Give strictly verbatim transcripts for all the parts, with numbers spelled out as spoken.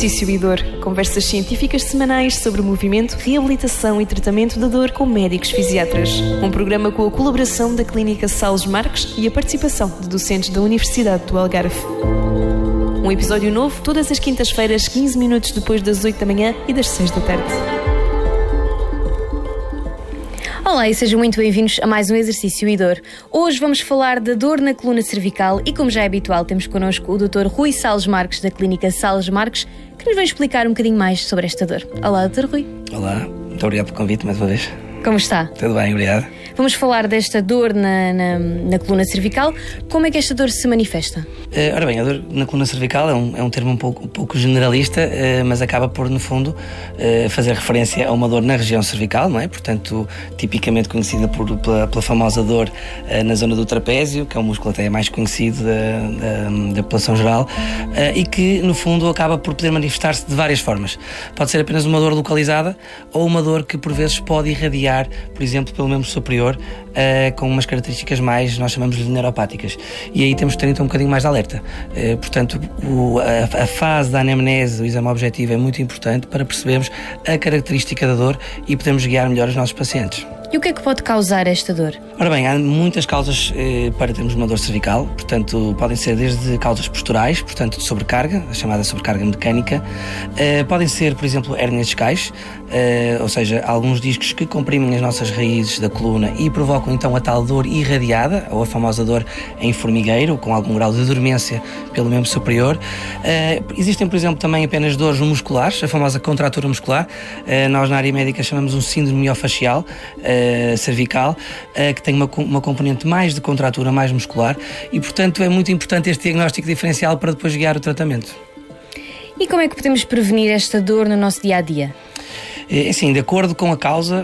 Exercício e Dor. Conversas científicas semanais sobre movimento, reabilitação e tratamento da dor com médicos fisiatras. Um programa com a colaboração da Clínica Sales Marques e a participação de docentes da Universidade do Algarve. Um episódio novo todas as quintas-feiras, quinze minutos depois das oito da manhã e das seis da tarde. Olá e sejam muito bem-vindos a mais um Exercício e Dor. Hoje vamos falar da dor na coluna cervical e, como já é habitual, temos connosco o doutor Rui Sales Marques, da Clínica Sales Marques, que nos vai explicar um bocadinho mais sobre esta dor. Olá, doutor Rui. Olá, muito obrigado pelo convite mais uma vez. Como está? Tudo bem, obrigado. Vamos falar desta dor na, na, na coluna cervical. Como é que esta dor se manifesta? Uh, ora bem, a dor na coluna cervical é um, é um termo um pouco, um pouco generalista, uh, mas acaba por, no fundo, uh, fazer referência a uma dor na região cervical, não é? Portanto, tipicamente conhecida por, pela, pela famosa dor uh, na zona do trapézio, que é o músculo até mais conhecido da, da, da população geral, uh, e que, no fundo, acaba por poder manifestar-se de várias formas. Pode ser apenas uma dor localizada ou uma dor que, por vezes, pode irradiar, por exemplo, pelo membro superior, uh, com umas características mais, nós chamamos-lhe neuropáticas. E aí temos de ter então um bocadinho mais de alerta. Uh, portanto, o, a, a fase da anamnese, o exame objetivo, é muito importante para percebermos a característica da dor e podermos guiar melhor os nossos pacientes. E o que é que pode causar esta dor? Ora bem, há muitas causas eh, para termos uma dor cervical, portanto, podem ser desde causas posturais, portanto, de sobrecarga, a chamada sobrecarga mecânica, eh, podem ser, por exemplo, hérnias discais, eh, ou seja, alguns discos que comprimem as nossas raízes da coluna e provocam então a tal dor irradiada, ou a famosa dor em formigueiro, com algum grau de dormência pelo membro superior. Eh, existem, por exemplo, também apenas dores musculares, a famosa contratura muscular, eh, nós na área médica chamamos um síndrome miofascial, eh, cervical, que tem uma, uma componente mais de contratura, mais muscular, e portanto é muito importante este diagnóstico diferencial para depois guiar o tratamento. E como é que podemos prevenir esta dor no nosso dia-a-dia? Assim, de acordo com a causa,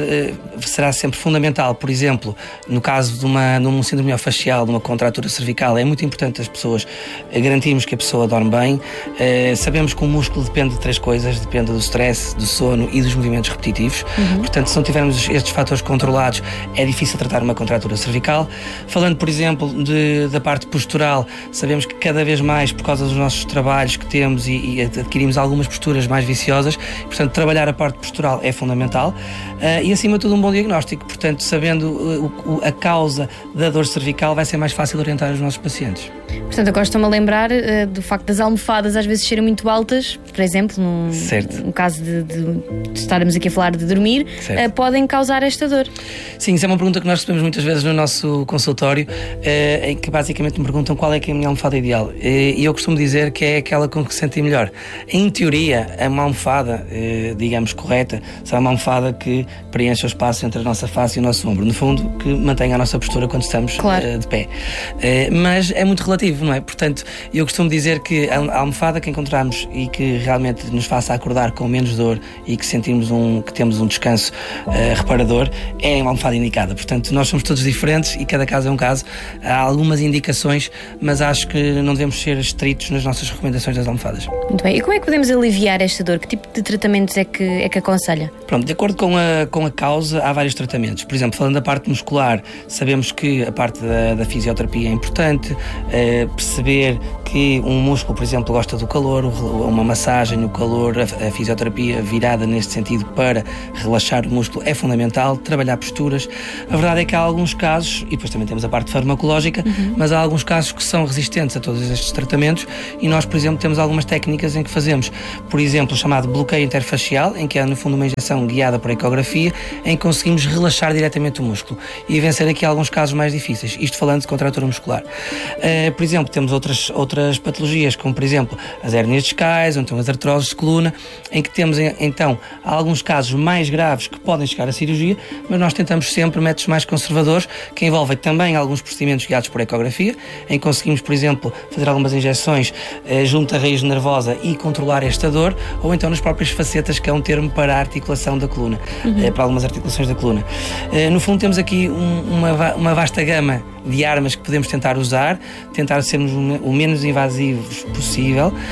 será sempre fundamental. Por exemplo, no caso de, uma, de um síndrome miofascial, de uma contratura cervical, é muito importante as pessoas garantirmos que a pessoa dorme bem. Sabemos que o músculo depende de três coisas: depende do stress, do sono e dos movimentos repetitivos. Uhum. Portanto, se não tivermos estes fatores controlados, é difícil tratar uma contratura cervical. Falando, por exemplo, de, da parte postural, sabemos que cada vez mais, por causa dos nossos trabalhos que temos e, e adquirimos algumas posturas mais viciosas, portanto, trabalhar a parte postural é fundamental, uh, e acima de tudo um bom diagnóstico. Portanto, sabendo uh, o, a causa da dor cervical, vai ser mais fácil orientar os nossos pacientes. Portanto, agora estou-me a lembrar uh, do facto das almofadas às vezes serem muito altas, por exemplo, num, no caso de, de, de estarmos aqui a falar de dormir, uh, podem causar esta dor. Sim, isso é uma pergunta que nós recebemos muitas vezes no nosso consultório, uh, em que basicamente me perguntam qual é que é a minha almofada ideal, uh, e eu costumo dizer que é aquela com que se sentem melhor. Em teoria, uma almofada, uh, digamos, correta, será uma almofada que preencha o espaço entre a nossa face e o nosso ombro, no fundo, que mantenha a nossa postura quando estamos claro. uh, de pé. Uh, mas é muito relativo, não é? Portanto, eu costumo dizer que a almofada que encontramos e que realmente nos faça acordar com menos dor e que sentimos um, que temos um descanso uh, reparador, é uma almofada indicada. Portanto, nós somos todos diferentes e cada caso é um caso. Há algumas indicações, mas acho que não devemos ser estritos nas nossas recomendações das almofadas. Muito bem. E como é que podemos aliviar esta dor? Que tipo de tratamentos é que, é que aconselha? Pronto, de acordo com a, com a causa, há vários tratamentos. Por exemplo, falando da parte muscular, sabemos que a parte da, da fisioterapia é importante, uh, perceber que um músculo, por exemplo, gosta do calor, uma massagem, o calor, a, a fisioterapia virada neste sentido para relaxar o músculo é fundamental, trabalhar posturas. A verdade é que há alguns casos, e depois também temos a parte farmacológica, uhum. mas há alguns casos que são resistentes a todos estes tratamentos e nós, por exemplo, temos algumas técnicas em que fazemos, por exemplo, o chamado bloqueio interfacial, em que é, no fundo, uma injeção guiada por ecografia, em que conseguimos relaxar diretamente o músculo e vencer aqui alguns casos mais difíceis, isto falando de contratura muscular. Uh, por exemplo, temos outras, outras patologias, como por exemplo as hérnias discais, ou então as artroses de coluna, em que temos então alguns casos mais graves que podem chegar à cirurgia, mas nós tentamos sempre métodos mais conservadores, que envolvem também alguns procedimentos guiados por ecografia, em que conseguimos, por exemplo, fazer algumas injeções uh, junto à raiz nervosa e controlar esta dor, ou então nas próprias facetas, que é um termo para a articulação da coluna, uhum. uh, para algumas articulações da coluna. Uh, no fundo, temos aqui um, uma, uma vasta gama de armas que podemos tentar usar, tentar sermos o menos invasivos possível, uh,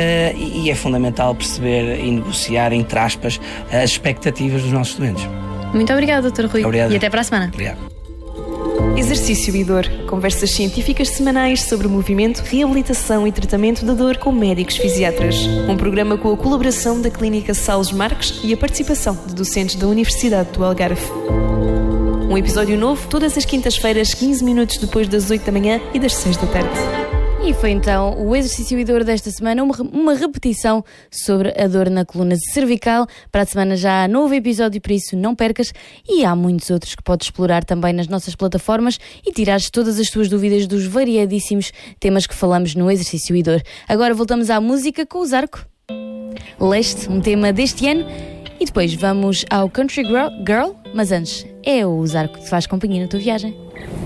e, e é fundamental perceber e negociar, entre aspas, as expectativas dos nossos doentes. Muito obrigada, doutor Rui. Obrigado. E até para a semana. Obrigado. Exercício e Dor. Conversas científicas semanais sobre movimento, reabilitação e tratamento da dor com médicos fisiatras. Um programa com a colaboração da Clínica Salles Marques e a participação de docentes da Universidade do Algarve. Um episódio novo todas as quintas-feiras, quinze minutos depois das oito da manhã e das seis da tarde. E foi então o exercício e dor desta semana, uma, uma repetição sobre a dor na coluna cervical. Para a semana já há novo episódio, por isso não percas. E há muitos outros que podes explorar também nas nossas plataformas e tirares todas as tuas dúvidas dos variadíssimos temas que falamos no exercício e dor. Agora voltamos à música com o Zarco. Leste, um tema deste ano. E depois vamos ao Country Girl, mas antes é o Zarco que te faz companhia na tua viagem.